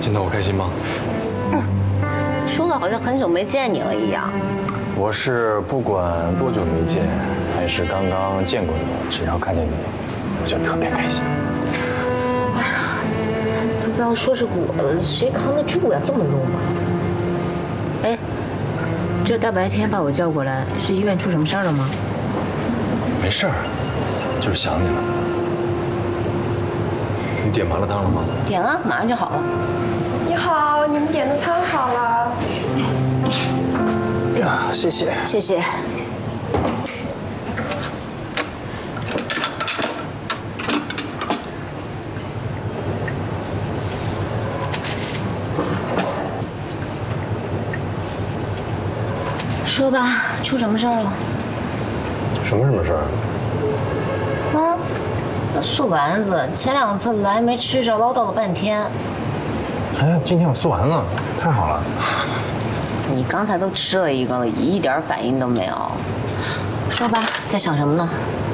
见到我开心吗？ 说的好像很久没见你了一样。 我是不管多久没见，还是刚刚见过你，只要看见你，我就特别开心。 哎呀，都不要说是我了，谁扛得住呀？这么怒吗？哎，这大白天把我叫过来，是医院出什么事儿了吗？ 没事儿，就是想你了。你点麻辣烫了吗？ 点了，马上就好了。 你好，你们点的餐好了。 呀，谢谢。 谢谢。说吧，出什么事儿了？ 什么事儿？ 那素丸子前2次来没吃着，唠叨了半天。 哎，今天有素丸子，太好了。 你刚才都吃了一个了，一点反应都没有。说吧，在想什么呢？